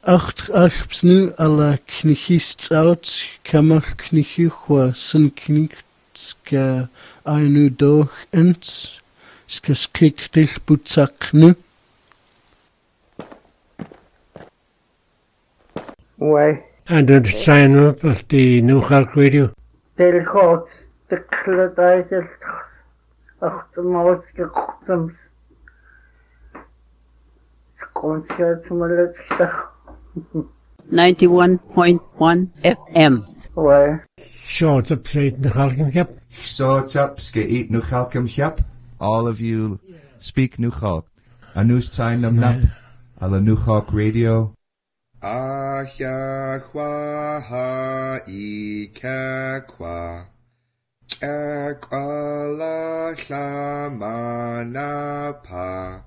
Acht alpsnu alla knichist out kamal knichua sun knichtska ainu doch ents ska skik til butsaknu. Why? And then sign up at the New York Radio. Del hot the kladaitel achtemaalske gotems. Concert malletsta. 91.1 FM. Why? Short up straight the Halcom Cap. Short up skate nu Halcom Cap. All of you speak New York. A news time nam nap. Alla New York Radio. Ahya hwa ha I kwa. Kwa la la ma na pa.